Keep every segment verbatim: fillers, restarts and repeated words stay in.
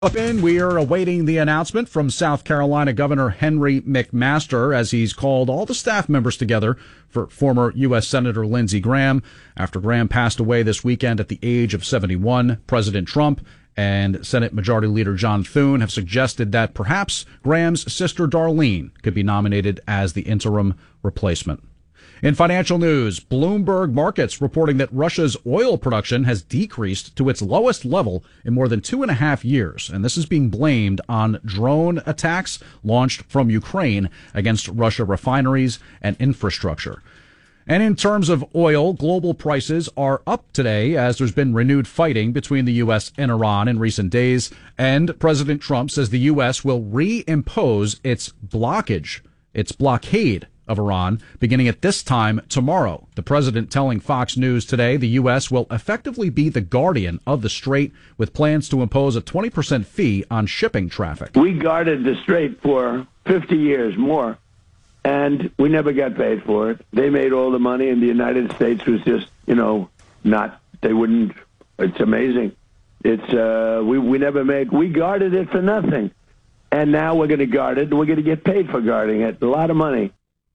We are awaiting the announcement from South Carolina Governor Henry McMaster as he's called all the staff members together for former U S. Senator Lindsey Graham. After Graham passed away this weekend at the age of seventy-one, President Trump and Senate Majority Leader John Thune have suggested that perhaps Graham's sister Darlene could be nominated as the interim replacement. In financial news, Bloomberg Markets reporting that Russia's oil production has decreased to its lowest level in more than two and a half years, and this is being blamed on drone attacks launched from Ukraine against Russia refineries and infrastructure. And in terms of oil, global prices are up today as there's been renewed fighting between the U S and Iran in recent days, and President Trump says the U S will reimpose its blockage, its blockade of Iran beginning at this time tomorrow. The president telling Fox News today the U S will effectively be the guardian of the strait with plans to impose a twenty percent fee on shipping traffic. We guarded the strait for fifty years more, and we never got paid for it. They made all the money, and the United States was just, you know, not, they wouldn't, it's amazing. It's, uh, we, we never made, we guarded it for nothing. And now we're going to guard it, and we're going to get paid for guarding it. A lot of money.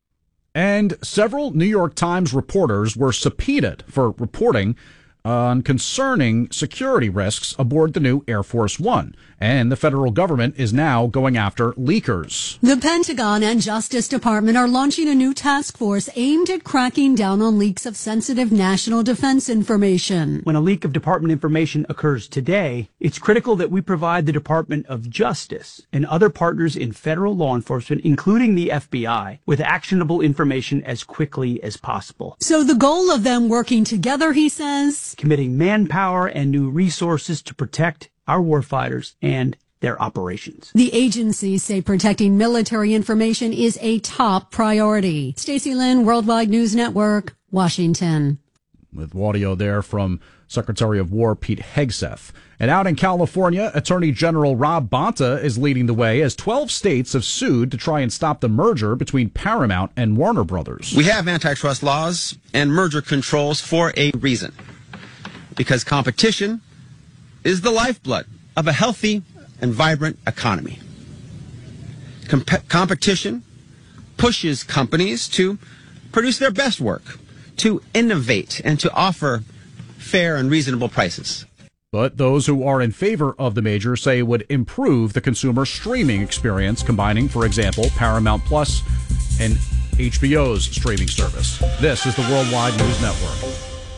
And several New York Times reporters were subpoenaed for reporting on concerning security risks aboard the new Air Force One. And the federal government is now going after leakers. The Pentagon and Justice Department are launching a new task force aimed at cracking down on leaks of sensitive national defense information. When a leak of department information occurs today, it's critical that we provide the Department of Justice and other partners in federal law enforcement, including the F B I, with actionable information as quickly as possible. So the goal of them working together, he says, committing manpower and new resources to protect our warfighters and their operations. The agencies say protecting military information is a top priority. Stacey Lynn, Worldwide News Network, Washington. With audio there from Secretary of War Pete Hegseth. And out in California, Attorney General Rob Bonta is leading the way as twelve states have sued to try and stop the merger between Paramount and Warner Brothers. We have antitrust laws and merger controls for a reason. Because competition is the lifeblood of a healthy and vibrant economy. Com- competition pushes companies to produce their best work, to innovate, and to offer fair and reasonable prices. But those who are in favor of the merger say it would improve the consumer streaming experience, combining, for example, Paramount Plus and H B O's streaming service. This is the Worldwide News Network.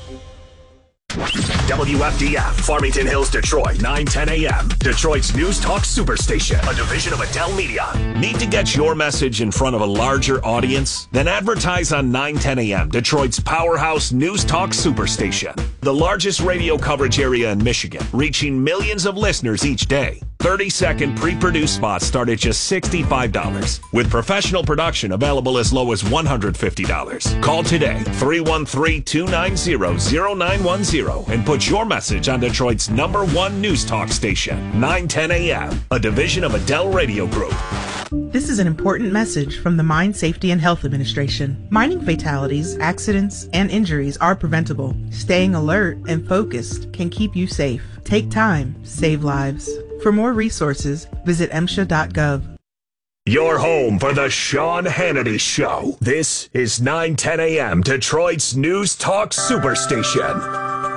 W F D F, Farmington Hills, Detroit, nine ten a.m. Detroit's News Talk Superstation, a division of Adele Media. Need to get your message in front of a larger audience? Then advertise on nine ten a.m., Detroit's powerhouse News Talk Superstation. The largest radio coverage area in Michigan, reaching millions of listeners each day. thirty-second pre-produced spots start at just sixty-five dollars, with professional production available as low as one hundred fifty dollars. Call today, three one three, two nine zero, zero nine one zero, and put your message on Detroit's number one news talk station, nine ten a.m., a division of Adele Radio Group. This is an important message from the Mine Safety and Health Administration. Mining fatalities, accidents, and injuries are preventable. Staying alert and focused can keep you safe. Take time, save lives. For more resources, visit M S H A dot gov. Your home for the Sean Hannity Show. This is nine ten a.m. Detroit's News Talk Superstation.